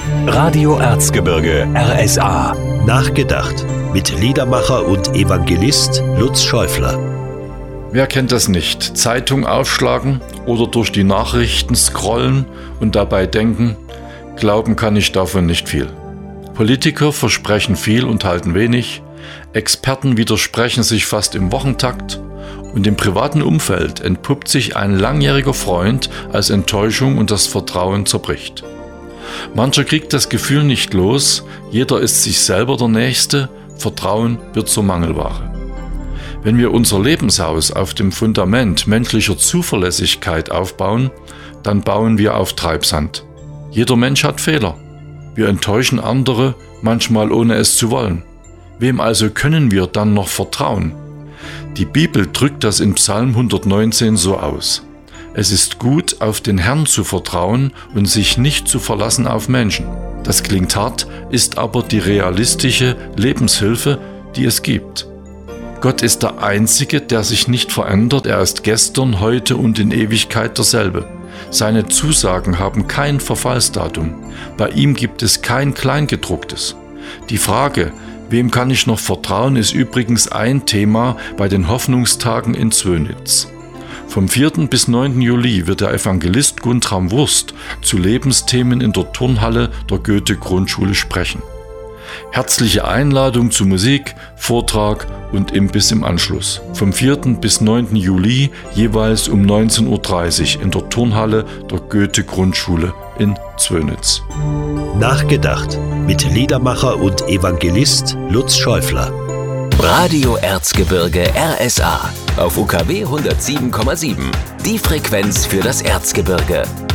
Radio Erzgebirge RSA. Nachgedacht mit Liedermacher und Evangelist Lutz Schäufler. Wer kennt das nicht? Zeitung aufschlagen oder durch die Nachrichten scrollen und dabei denken, glauben kann ich davon nicht viel. Politiker versprechen viel und halten wenig, Experten widersprechen sich fast im Wochentakt und im privaten Umfeld entpuppt sich ein langjähriger Freund als Enttäuschung und das Vertrauen zerbricht. Mancher kriegt das Gefühl nicht los, jeder ist sich selber der Nächste, Vertrauen wird zur Mangelware. Wenn wir unser Lebenshaus auf dem Fundament menschlicher Zuverlässigkeit aufbauen, dann bauen wir auf Treibsand. Jeder Mensch hat Fehler. Wir enttäuschen andere, manchmal ohne es zu wollen. Wem also können wir dann noch vertrauen? Die Bibel drückt das in Psalm 119 so aus. Es ist gut, auf den Herrn zu vertrauen und sich nicht zu verlassen auf Menschen. Das klingt hart, ist aber die realistische Lebenshilfe, die es gibt. Gott ist der Einzige, der sich nicht verändert. Er ist gestern, heute und in Ewigkeit derselbe. Seine Zusagen haben kein Verfallsdatum. Bei ihm gibt es kein Kleingedrucktes. Die Frage, wem kann ich noch vertrauen, ist übrigens ein Thema bei den Hoffnungstagen in Zwönitz. Vom 4. bis 9. Juli wird der Evangelist Guntram Wurst zu Lebensthemen in der Turnhalle der Goethe-Grundschule sprechen. Herzliche Einladung zu Musik, Vortrag und Imbiss im Anschluss. Vom 4. bis 9. Juli jeweils um 19.30 Uhr in der Turnhalle der Goethe-Grundschule in Zwönitz. Nachgedacht mit Liedermacher und Evangelist Lutz Schäufler. Radio Erzgebirge RSA auf UKW 107,7. Die Frequenz für das Erzgebirge.